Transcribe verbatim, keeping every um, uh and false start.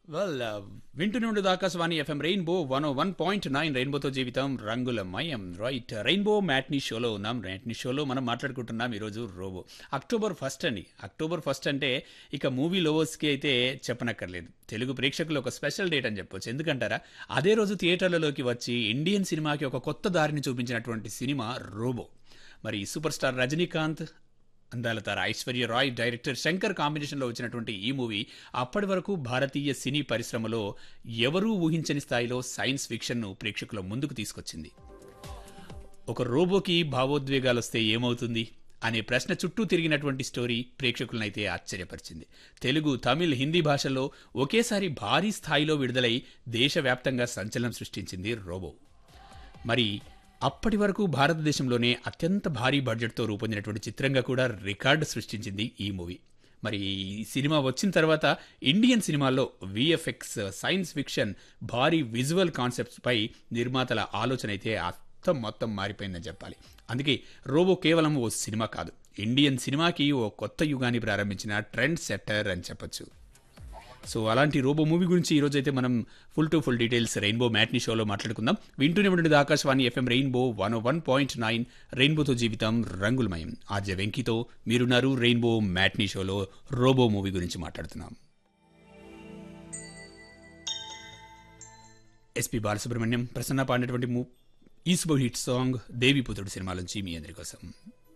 well వింటూనే ఉండదు Akashvani FM rainbow one ఓ one point nine రెయిన్బోతో జీవితం రంగులమయం రైట్ రెయిన్బో మ్యాట్నీ షోలో ఉన్నాం మ్యాట్నీ షోలో మనం మాట్లాడుకుంటున్నాం ఈరోజు రోబో అక్టోబర్ ఫస్ట్ అని అక్టోబర్ ఫస్ట్ అంటే ఇక మూవీ లవర్స్కి అయితే చెప్పనక్కర్లేదు తెలుగు ప్రేక్షకులు ఒక స్పెషల్ డేట్ అని చెప్పొచ్చు ఎందుకంటారా అదే రోజు థియేటర్లలోకి వచ్చి ఇండియన్ సినిమాకి ఒక కొత్త దారిని చూపించినటువంటి సినిమా రోబో మరి సూపర్ స్టార్ రజనీకాంత్ అందాల తార ఐశ్వర్య రాయ్ డైరెక్టర్ శంకర్ కాంబినేషన్లో వచ్చినటువంటి ఈ మూవీ అప్పటి వరకు భారతీయ సినీ పరిశ్రమలో ఎవరూ ఊహించని స్థాయిలో సైన్స్ ఫిక్షన్ను ప్రేక్షకుల ముందుకు తీసుకొచ్చింది ఒక రోబోకి భావోద్వేగాలు వస్తే ఏమవుతుంది అనే ప్రశ్న చుట్టూ తిరిగినటువంటి స్టోరీ ప్రేక్షకులనైతే ఆశ్చర్యపరిచింది తెలుగు తమిళ్ హిందీ భాషల్లో ఒకేసారి భారీ స్థాయిలో విడుదలై దేశవ్యాప్తంగా సంచలనం సృష్టించింది రోబో మరి అప్పటి వరకు భారతదేశంలోనే అత్యంత భారీ బడ్జెట్తో రూపొందినటువంటి చిత్రంగా కూడా రికార్డు సృష్టించింది ఈ మూవీ మరి ఈ సినిమా వచ్చిన తర్వాత ఇండియన్ సినిమాల్లో విఎఫ్ఎక్స్ సైన్స్ ఫిక్షన్ భారీ విజువల్ కాన్సెప్ట్స్పై నిర్మాతల ఆలోచన అయితే అర్థం మొత్తం మారిపోయిందని చెప్పాలి అందుకే రోబో కేవలం ఓ సినిమా కాదు ఇండియన్ సినిమాకి ఓ కొత్త యుగాన్ని ప్రారంభించిన ట్రెండ్ సెట్టర్ అని చెప్పొచ్చు సో అలాంటి రోబో మూవీ గురించి ఈరోజు అయితే మనం full to full details rainbow matinee షోలో మాట్లాడుకుందాం వింటూనే ఉండేది Akashvani FM rainbow one one point nine రెయిన్బోతో జీవితం రంగులమయం ఆర్జే వెంకీతో మీరున్నారు రెయిన్బో మ్యాట్నీ షోలో రోబో మూవీ గురించి మాట్లాడుతున్నాం ఎస్పి బాలసుబ్రహ్మణ్యం ప్రసన్న పాడినటువంటి ఈ super hit song Deviputrudu cinema నుంచి మీ అందరి కోసం